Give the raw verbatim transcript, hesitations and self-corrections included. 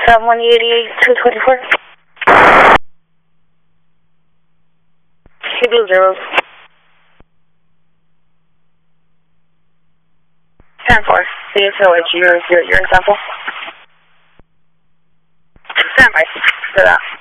seven one eighty-eight two twenty-four. Two blue zeros. ten four. C S O H, your, your, your sample. Stand by for that.